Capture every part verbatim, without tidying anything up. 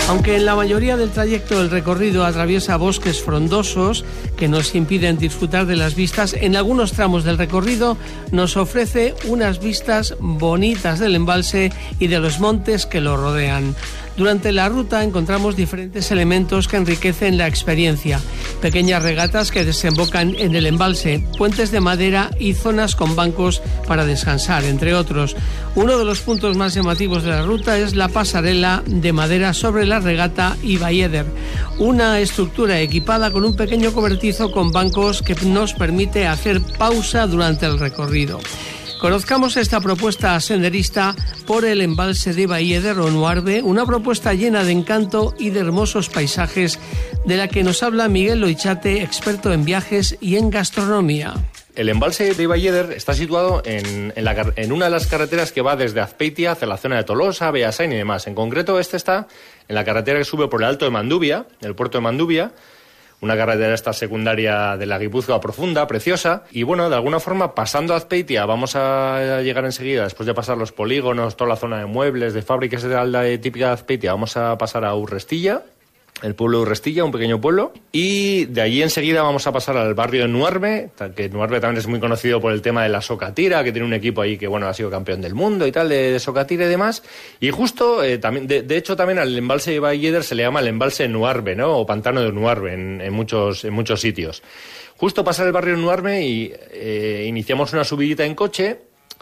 Aunque en la mayoría del trayecto el recorrido atraviesa bosques frondosos que nos impiden disfrutar de las vistas, en algunos tramos del recorrido nos ofrece unas vistas bonitas del embalse y de los montes que lo rodean. Durante la ruta encontramos diferentes elementos que enriquecen la experiencia. Pequeñas regatas que desembocan en el embalse, puentes de madera y zonas con bancos para descansar, entre otros. Uno de los puntos más llamativos de la ruta es la pasarela de madera sobre la regata Ibahieder, una estructura equipada con un pequeño cobertizo con bancos que nos permite hacer pausa durante el recorrido. Conozcamos esta propuesta senderista por el embalse de Ibahieder o Nuarbe, una propuesta llena de encanto y de hermosos paisajes, de la que nos habla Miguel Loichate, experto en viajes y en gastronomía. El embalse de Ibahieder está situado en, en, la, en una de las carreteras que va desde Azpeitia hacia la zona de Tolosa, Beasain y demás. En concreto, este está en la carretera que sube por el Alto de Mandubia, el puerto de Mandubia, una carretera esta secundaria de la Guipúzcoa profunda, preciosa, y bueno, de alguna forma, pasando a Azpeitia, vamos a llegar enseguida, después de pasar los polígonos, toda la zona de muebles, de fábricas de la típica de Azpeitia, vamos a pasar a Urrestilla, el pueblo de Urrestilla, un pequeño pueblo, y de allí enseguida vamos a pasar al barrio de Nuarbe, que Nuarbe también es muy conocido por el tema de la socatira, que tiene un equipo ahí que, bueno, ha sido campeón del mundo y tal, de, de socatira y demás, y justo, eh, también, de, de hecho, también al embalse de Ibahieder se le llama el embalse de Nuarbe, ¿no?, o pantano de Nuarbe en, en, muchos, en muchos sitios. Justo pasar el barrio de Nuarbe y eh, iniciamos una subidita en coche,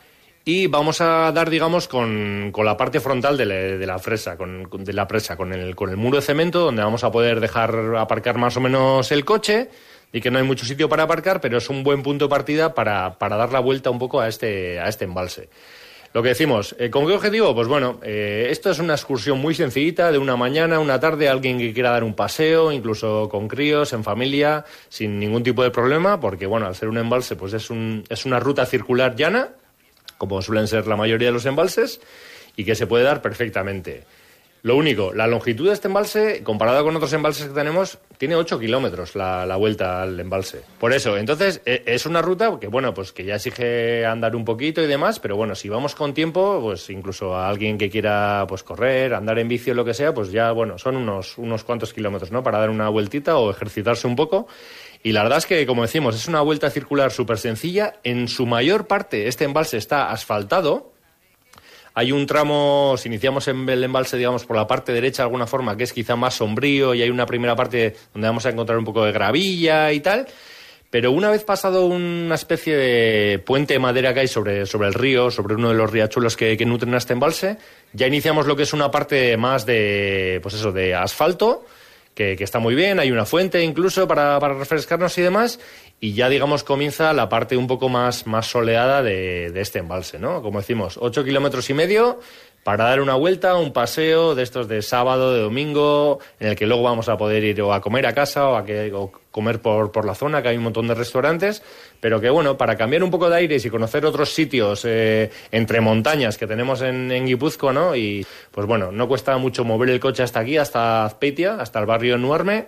y vamos a dar, digamos, con, con la parte frontal de la, de la fresa, con, de la presa, con el, con el muro de cemento, donde vamos a poder dejar aparcar más o menos el coche, y que no hay mucho sitio para aparcar, pero es un buen punto de partida para, para dar la vuelta un poco a este, a este embalse. Lo que decimos, eh, ¿con qué objetivo? Pues bueno, eh, esto es una excursión muy sencillita, de una mañana, una tarde, alguien que quiera dar un paseo, incluso con críos, en familia, sin ningún tipo de problema, porque bueno, al ser un embalse, pues es, un, es una ruta circular llana, como suelen ser la mayoría de los embalses, y que se puede dar perfectamente. Lo único, la longitud de este embalse, comparada con otros embalses que tenemos, tiene ocho kilómetros la, la vuelta al embalse. Por eso, entonces, es una ruta que, bueno, pues que ya exige andar un poquito y demás, pero bueno, si vamos con tiempo, pues incluso a alguien que quiera pues correr, andar en bici o lo que sea, pues ya, bueno, son unos, unos cuantos kilómetros, ¿no?, para dar una vueltita o ejercitarse un poco. Y la verdad es que, como decimos, es una vuelta circular súper sencilla. En su mayor parte, este embalse está asfaltado. Hay un tramo, si iniciamos en el embalse, digamos, por la parte derecha de alguna forma, que es quizá más sombrío, y hay una primera parte donde vamos a encontrar un poco de gravilla y tal. Pero una vez pasado una especie de puente de madera que hay sobre, sobre el río, sobre uno de los riachuelos que, que nutren a este embalse, ya iniciamos lo que es una parte más de, pues eso, de asfalto, Que, que está muy bien, hay una fuente incluso para, para refrescarnos y demás, y ya, digamos, comienza la parte un poco más, más soleada de, de este embalse, ¿no? Como decimos, ocho kilómetros y medio para dar una vuelta, un paseo de estos de sábado, de domingo, en el que luego vamos a poder ir o a comer a casa o a que, o comer por, por la zona, que hay un montón de restaurantes, pero que, bueno, para cambiar un poco de aires y conocer otros sitios eh, entre montañas que tenemos en, en Guipúzcoa, ¿no? Y, pues bueno, no cuesta mucho mover el coche hasta aquí, hasta Azpeitia, hasta el barrio de Nuarme,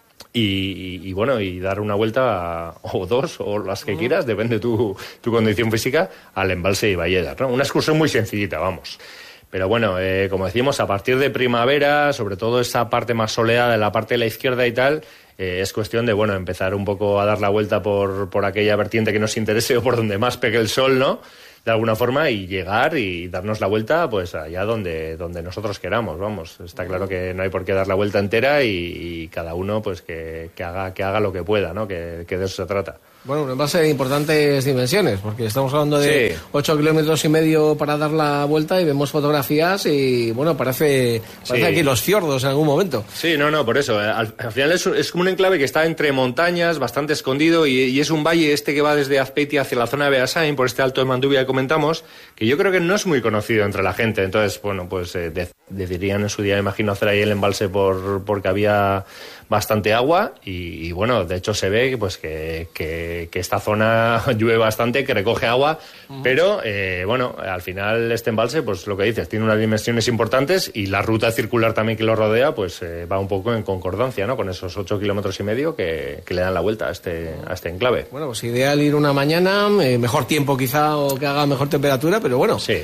y, y, y bueno, y dar una vuelta, a, o dos, o las que quieras, depende de tu, tu condición física, al embalse de Ibahieder, ¿no? Una excursión muy sencillita, vamos. Pero bueno, eh, como decimos, a partir de primavera, sobre todo esa parte más soleada de la parte de la izquierda y tal, eh, es cuestión de, bueno, empezar un poco a dar la vuelta por, por aquella vertiente que nos interese o por donde más pegue el sol, ¿no?, de alguna forma, y llegar y darnos la vuelta pues allá donde, donde nosotros queramos, vamos. Está claro que no hay por qué dar la vuelta entera y, y cada uno pues que, que, haga, que haga lo que pueda, ¿no?, que, que de eso se trata. Bueno, un embalse de importantes dimensiones, porque estamos hablando de sí. ocho kilómetros y medio para dar la vuelta, y vemos fotografías y, bueno, parece, parece sí. aquí los fiordos en algún momento. Sí, no, no, por eso. Al, al final es, es como un enclave que está entre montañas, bastante escondido, y, y es un valle este que va desde Azpeitia hacia la zona de Beasain, por este Alto de Mandubia que comentamos, que yo creo que no es muy conocido entre la gente. Entonces, bueno, pues eh, de, decidirían en su día, imagino, hacer ahí el embalse por porque había bastante agua, y, y bueno, de hecho se ve pues que, que, que esta zona llueve bastante, que recoge agua, uh-huh. pero eh, bueno, al final este embalse, pues lo que dices, tiene unas dimensiones importantes, y la ruta circular también que lo rodea, pues eh, va un poco en concordancia, ¿no?, con esos ocho kilómetros y medio que, que le dan la vuelta a este, a este enclave. Bueno, pues ideal ir una mañana, eh, mejor tiempo quizá, o que haga mejor temperatura, pero bueno. Sí.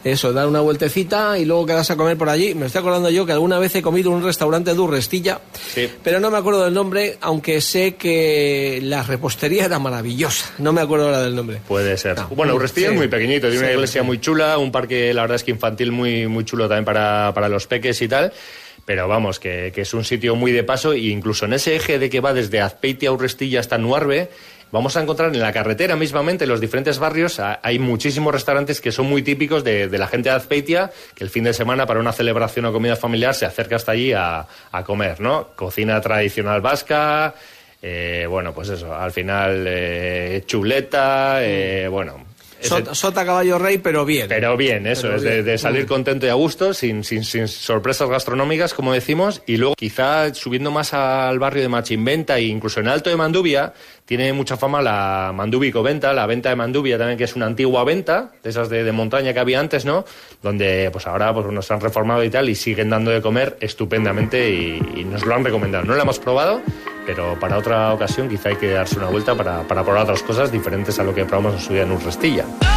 eso, dar una vueltecita y luego quedarse a comer por allí. Me estoy acordando yo que alguna vez he comido en un restaurante de Urrestilla, sí. pero no me acuerdo del nombre, aunque sé que la repostería era maravillosa. No me acuerdo ahora del nombre. Puede ser. No. Bueno, Urrestilla sí. es muy pequeñito, tiene sí, una iglesia sí. muy chula, un parque, la verdad es que infantil muy, muy chulo también para, para los peques y tal. Pero vamos, que, que es un sitio muy de paso, e incluso en ese eje de que va desde Azpeitia, Urrestilla hasta Nuarbe, vamos a encontrar en la carretera mismamente, en los diferentes barrios, hay muchísimos restaurantes que son muy típicos de, de la gente de Azpeitia, que el fin de semana para una celebración o comida familiar se acerca hasta allí a, a comer, ¿no? Cocina tradicional vasca, eh, bueno, pues eso, al final eh, chuleta, eh, bueno... Sota, sota, caballo, rey, pero bien. Pero bien, eso, pero es bien. De, de salir contento y a gusto, sin, sin, sin sorpresas gastronómicas, como decimos, y luego quizá subiendo más al barrio de Machimventa e incluso en Alto de Mandubia, tiene mucha fama la Mandubico Venta, la venta de Mandubia también, que es una antigua venta, de esas de, de montaña que había antes, ¿no? Donde pues ahora pues nos han reformado y tal, y siguen dando de comer estupendamente y, y nos lo han recomendado. No lo hemos probado, pero para otra ocasión quizá hay que darse una vuelta para, para probar otras cosas diferentes a lo que probamos en su día en Urrestilla.